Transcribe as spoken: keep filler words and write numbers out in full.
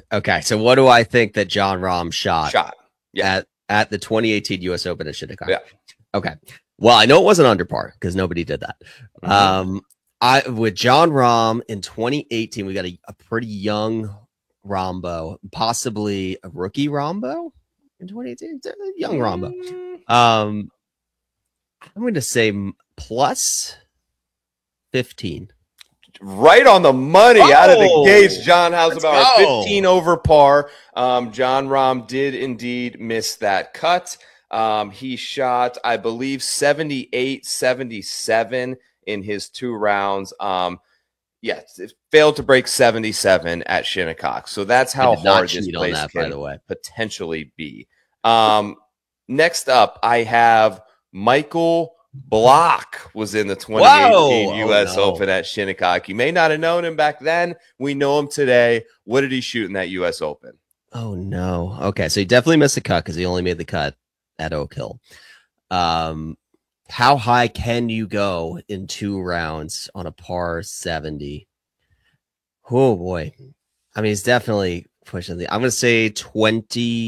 Okay, so what do I think that Jon Rahm shot Shot. Yeah. at at the twenty eighteen U S Open at Shinnecock? Yeah. Okay. Well, I know it wasn't under par because nobody did that. Mhm. Um, I with Jon Rahm in twenty eighteen, we got a, a pretty young Rahmbo, possibly a rookie Rahmbo in twenty eighteen. Young Rahmbo. Mm. Um, I'm going to say plus fifteen. Right on the money Oh, out of the gates. John let's Hausebauer, go. fifteen over par. Um, Jon Rahm did indeed miss that cut. Um, he shot, I believe, seventy-eight, seventy-seven in his two rounds. Um, yes, it failed to break seventy-seven at Shinnecock. So that's how hard this place that, can by the way. potentially be. Um, next up, I have Michael Block was in the twenty eighteen Whoa! U S Oh, no. Open at Shinnecock. You may not have known him back then. We know him today. What did he shoot in that U S Open? Oh, no. Okay, so he definitely missed the cut because he only made the cut at Oak Hill. Um, how high can you go in two rounds on a par seventy? Oh, boy. I mean, he's definitely pushing the – I'm going to say twenty